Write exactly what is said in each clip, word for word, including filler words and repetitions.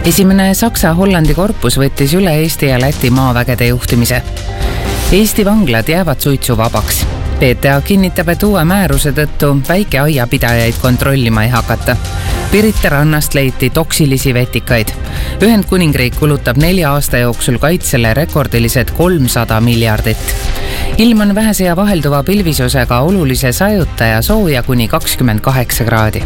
Esimene Saksa-Hollandi korpus võttis üle Eesti ja Läti maavägede juhtimise. Eesti vanglad jäävad suitsuvabaks. P T A kinnitab, et uue määruse tõttu väikeaiapidajaid kontrollima ei hakata. Pirita rannast leiti toksilisi vetikaid. Ühendkuningriik kulutab nelja aasta jooksul kaitsele rekordilised kolmsada miljardit. Ilm on vähese ja vahelduva pilvisusega olulise sajuta ja sooja kuni kakskümmend kaheksa kraadi.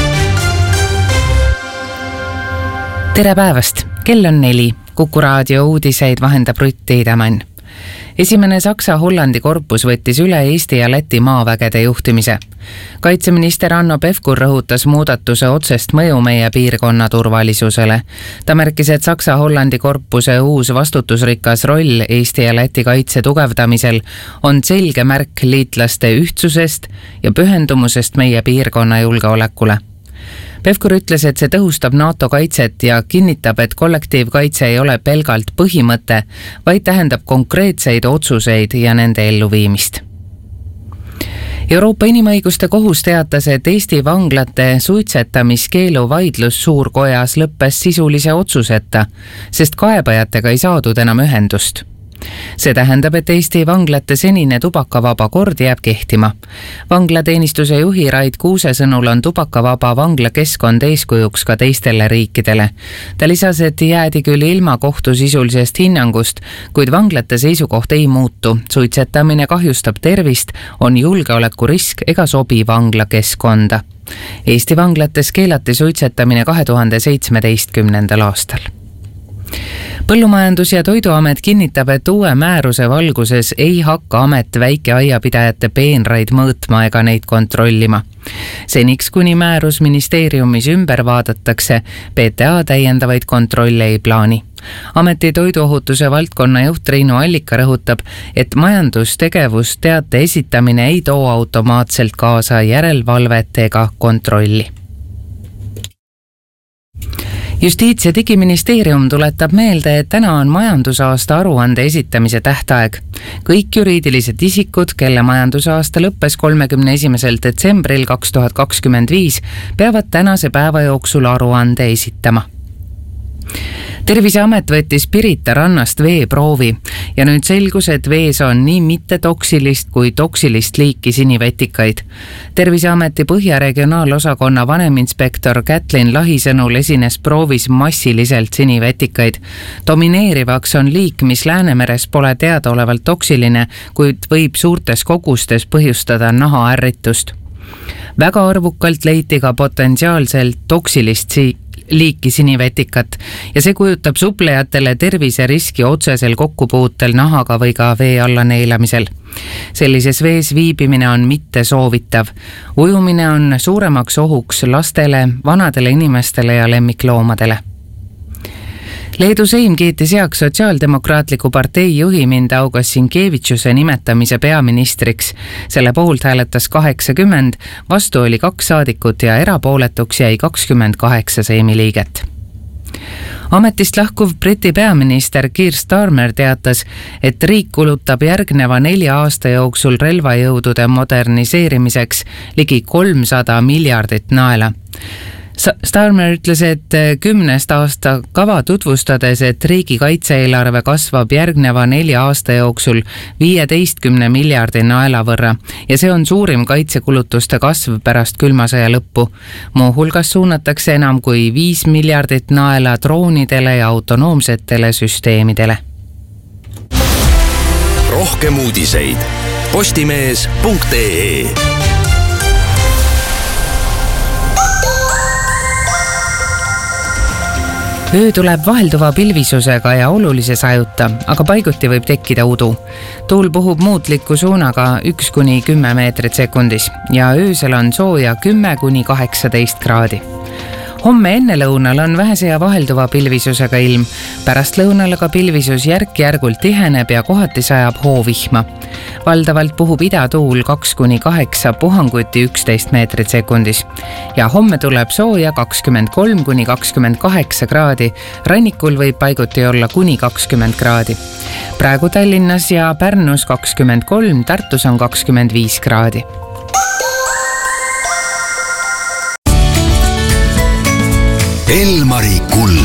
Tere päevast! Kell on neli. Kuku raadio uudiseid vahendab Rutt Tiidemann. Esimene Saksa-Hollandi korpus võttis üle Eesti ja Läti maavägede juhtimise. Kaitseminister Hanno Pevkur rõhutas muudatuse otsest mõju meie piirkonna turvalisusele. Ta märkis, et Saksa-Hollandi korpuse uus vastutusrikas roll Eesti ja Läti kaitse tugevdamisel on selge märk liitlaste ühtsusest ja pühendumusest meie piirkonna julgeolekule. Pevkur ütles, et see tõhustab NATO kaitset ja kinnitab, et kollektiivkaitse ei ole pelgalt põhimõte, vaid tähendab konkreetseid otsuseid ja nende elluviimist. Euroopa Inimõiguste Kohus teatas, et Eesti vanglate suitsetamiskeelu vaidlus suurkojas lõppes sisulise otsuseta, sest kaebajatega ei saadud enam ühendust. See tähendab, et Eesti vanglate senine tubakavaba kord jääb kehtima. Vanglateenistuse juhi Raid Kuuse sõnul on tubakavaba vanglakeskkond eeskujuks ka teistele riikidele. Ta lisas, et jäädi küll ilma kohtu sisulisest hinnangust, kuid vanglate seisukoht ei muutu. Suitsetamine kahjustab tervist, on julgeolekurisk ega sobi vanglakeskkonda. Eesti vanglates keelati suitsetamine kahe tuhande seitsmeteistkümnendal aastal. Põllumajandus- ja Toiduamet kinnitab, et uue määruse valguses ei hakka amet väikeaiapidajate peenraid mõõtma ega neid kontrollima. Seniks, kuni määrus ministeeriumis ümber vaadatakse, P T A täiendavaid kontrolle ei plaani. Ameti toiduohutuse valdkonna juht Triinu Allika rõhutab, et majandustegevusteate esitamine ei too automaatselt kaasa järelevalvet ega kontrolli. Justiits- ja digiministeerium tuletab meelde, et täna on majandusaasta aruande esitamise tähtaeg. Kõik juriidilised isikud, kelle majandusaasta lõppes kolmekümne esimesel detsembril kaks tuhat kakskümmend viis, peavad tänase päeva jooksul aruande esitama. Terviseamet võttis Pirita rannast veeproovi ja nüüd selgus, et vees on nii mitte toksilist kui toksilist liiki sinivetikaid. Terviseameti Põhja regionaalosakonna vaneminspektor Kätlin Lahi sõnul esines proovis massiliselt sinivetikaid. Domineerivaks on liik, mis Läänemeres pole teadaolevalt toksiline, kuid võib suurtes kogustes põhjustada nahaärritust. Väga arvukalt leiti ka potentsiaalselt toksilist si- liiki sinivetikat ja see kujutab suplejatele terviseriski otsesel kokkupuutel nahaga või ka vee alla neelamisel. Sellises vees viibimine on mitte soovitav. Ujumine on suuremaks ohuks lastele, vanadele inimestele ja lemmikloomadele. Leedu Seim kiitis heaks Sotsiaaldemokraatliku partei juhi Mindaugas Sinkevitšuse nimetamise peaministriks. Selle poolt hääletas kaheksakümmend, vastu oli kaks saadikut ja erapooletuks jäi kakskümmend kaheksa Seimi liiget. Ametist lahkuv Briti peaminister Keir Starmer teatas, et riik kulutab järgneva nelja aasta jooksul relvajõudude moderniseerimiseks ligi kolmsada miljardit naela. Starmer ütles, et kümnest aasta kava tutvustades, et riigi kaitse-eelarve kasvab järgneva nelja aasta jooksul viieteistkümne miljardi naela võrra ja see on suurim kaitsekulutuste kasv pärast külmasõja lõppu. Muuhulgas suunatakse enam kui viis miljardit naela droonidele ja autonoomsetele süsteemidele. Rohkem uudiseid postimees punkt ee. Öö tuleb vahelduva pilvisusega ja olulise sajuta, aga paiguti võib tekkida udu. Tuul puhub muutliku suunaga üks kuni kümme meetrit sekundis ja öösel on sooja kümme kuni kaheksateist kraadi. Homme ennelõunal on vähese ja vahelduva pilvisusega ilm. Pärast lõunal aga pilvisus järk-järgult tiheneb ja kohati sajab hoovihma. Valdavalt puhub idatuul kaks kuni kaheksa, puhanguti üksteist meetrit sekundis. Ja homme tuleb sooja kakskümmend kolm kuni kakskümmend kaheksa kraadi. Rannikul võib paiguti olla kuni kakskümmend kraadi. Praegu Tallinnas ja Pärnus kakskümmend kolm, Tartus on kakskümmend viis kraadi. Elmari Kulla.